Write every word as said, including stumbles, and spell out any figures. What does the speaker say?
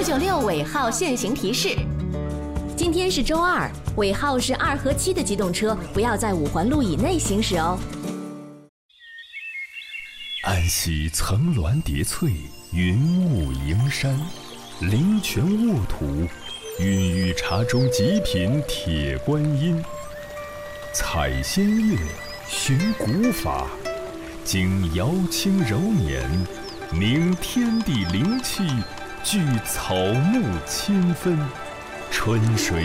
九九六尾号限行提示：今天是周二，尾号是二和七的机动车不要在五环路以内行驶哦。 安溪层峦叠翠，云雾迎山，灵泉沃土，孕育茶中极品铁观音。采仙乐，寻古法，经瑶清柔年，明天地灵气，聚草木千分，春水